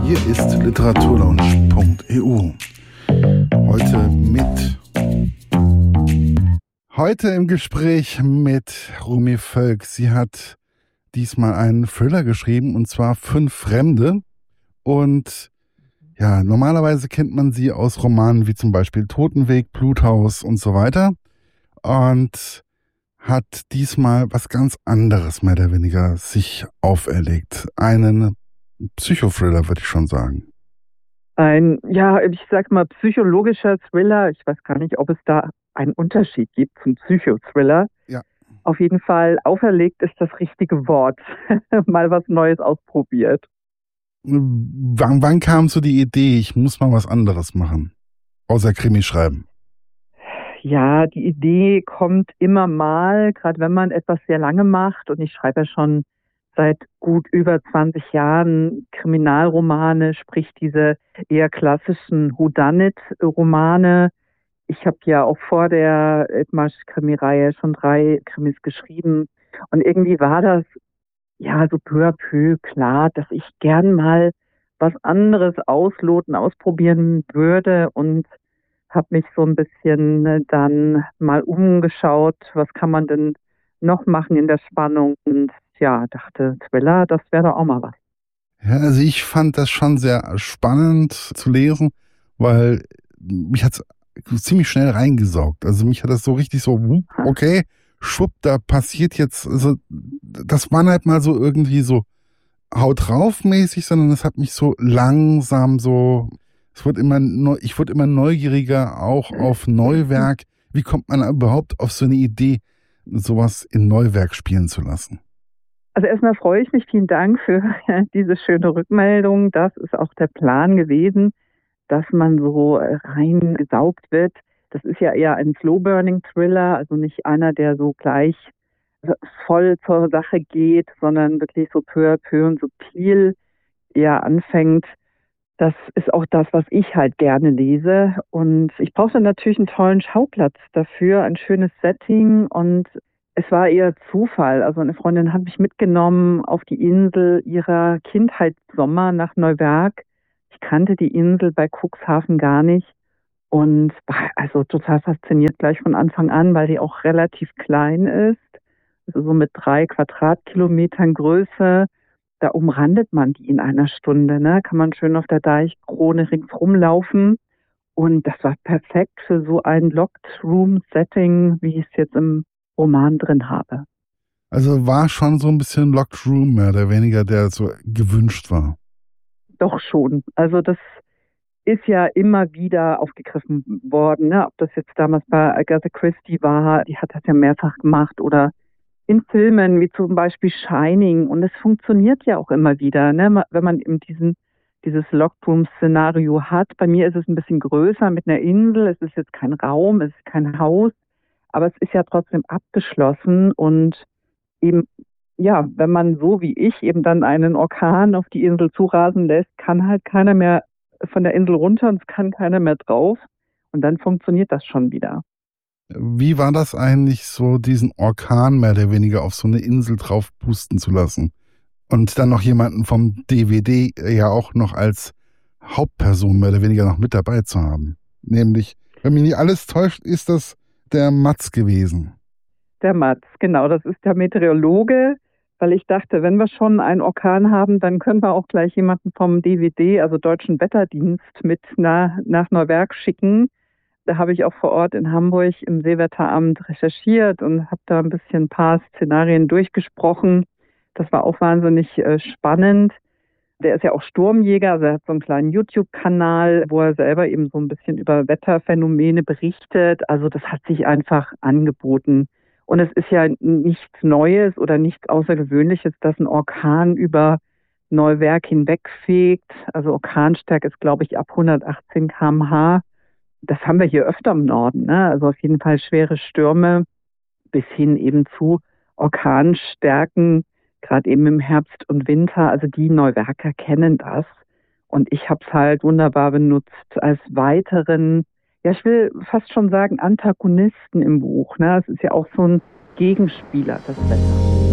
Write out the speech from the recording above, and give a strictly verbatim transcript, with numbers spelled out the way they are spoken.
Hier ist literaturlaunch punkt e u. Heute mit Heute im Gespräch mit Romy Völk. Sie hat diesmal einen Thriller geschrieben, und zwar Fünf Fremde. Und ja, normalerweise kennt man sie aus Romanen wie zum Beispiel Totenweg, Bluthaus und so weiter. Und hat diesmal was ganz anderes mehr oder weniger sich auferlegt. Einen Psychothriller, würde ich schon sagen. Ein, ja, ich sag mal, psychologischer Thriller. Ich weiß gar nicht, ob es da einen Unterschied gibt zum Psychothriller. Ja. Auf jeden Fall, auferlegt ist das richtige Wort. Mal was Neues ausprobiert. Wann, wann kam so die Idee, ich muss mal was anderes machen, außer Krimi schreiben? Ja, die Idee kommt immer mal, gerade wenn man etwas sehr lange macht. Und ich schreibe ja schon seit gut über zwanzig Jahren Kriminalromane, sprich diese eher klassischen Whodunit-Romane. Ich habe ja auch vor der Edmarsch-Krimireihe schon drei Krimis geschrieben. Und irgendwie war das ja so peu à peu klar, dass ich gern mal was anderes ausloten, ausprobieren würde, und habe mich so ein bisschen dann mal umgeschaut, was kann man denn noch machen in der Spannung, und ja, dachte, Thriller, das wäre doch auch mal was. Ja, also ich fand das schon sehr spannend zu lesen, weil mich hat es ziemlich schnell reingesaugt. Also mich hat das so richtig so, okay, schwupp, da passiert jetzt, also das war halt mal so irgendwie so Haut drauf mäßig, sondern es hat mich so langsam so, es wurde immer, ich wurde immer neugieriger auch auf Neuwerk. Wie kommt man überhaupt auf so eine Idee, sowas in Neuwerk spielen zu lassen? Also erstmal freue ich mich, vielen Dank für diese schöne Rückmeldung. Das ist auch der Plan gewesen, dass man so reingesaugt wird. Das ist ja eher ein Slow-Burning-Thriller, also nicht einer, der so gleich voll zur Sache geht, sondern wirklich so peu à peu und subtil eher anfängt. Das ist auch das, was ich halt gerne lese. Und ich brauchte natürlich einen tollen Schauplatz dafür, ein schönes Setting. Und es war eher Zufall. Also eine Freundin hat mich mitgenommen auf die Insel ihrer Kindheitssommer nach Neuwerk. Ich kannte die Insel bei Cuxhaven gar nicht. Und war also total fasziniert gleich von Anfang an, weil die auch relativ klein ist. Also so mit drei Quadratkilometern Größe. Da umrandet man die in einer Stunde, ne? Kann man schön auf der Deichkrone ringsrum laufen. Und das war perfekt für so ein Locked-Room-Setting, wie ich es jetzt im Roman drin habe. Also war schon so ein bisschen Locked Room, mehr oder weniger, der so gewünscht war. Doch schon. Also das ist ja immer wieder aufgegriffen worden, ne? Ob das jetzt damals bei Agatha Christie war, die hat das ja mehrfach gemacht, oder in Filmen wie zum Beispiel Shining, und es funktioniert ja auch immer wieder, ne? Wenn man eben diesen, dieses Locked-Room-Szenario hat. Bei mir ist es ein bisschen größer mit einer Insel, es ist jetzt kein Raum, es ist kein Haus, aber es ist ja trotzdem abgeschlossen, und eben, ja, wenn man so wie ich eben dann einen Orkan auf die Insel zurasen lässt, kann halt keiner mehr von der Insel runter und es kann keiner mehr drauf, und dann funktioniert das schon wieder. Wie war das eigentlich, so diesen Orkan mehr oder weniger auf so eine Insel drauf pusten zu lassen? Und dann noch jemanden vom D W D ja auch noch als Hauptperson mehr oder weniger noch mit dabei zu haben. Nämlich, wenn mich nicht alles täuscht, ist das der Mats gewesen. Der Mats, genau, das ist der Meteorologe, weil ich dachte, wenn wir schon einen Orkan haben, dann können wir auch gleich jemanden vom D W D, also Deutschen Wetterdienst, mit nach, nach Neuwerk schicken. Da habe ich auch vor Ort in Hamburg im Seewetteramt recherchiert und habe da ein bisschen ein paar Szenarien durchgesprochen. Das war auch wahnsinnig äh, spannend. Der ist ja auch Sturmjäger, also er hat so einen kleinen YouTube-Kanal, wo er selber eben so ein bisschen über Wetterphänomene berichtet. Also das hat sich einfach angeboten. Und es ist ja nichts Neues oder nichts Außergewöhnliches, dass ein Orkan über Neuwerk hinwegfegt. Also Orkanstärke ist, glaube ich, ab hundertachtzehn Kilometer pro Stunde. Das haben wir hier öfter im Norden, ne? Also auf jeden Fall schwere Stürme bis hin eben zu Orkanstärken, gerade eben im Herbst und Winter. Also die Neuwerker kennen das. Und ich habe es halt wunderbar benutzt als weiteren, ja, ich will fast schon sagen, Antagonisten im Buch, ne? Es ist ja auch so ein Gegenspieler, das Wetter.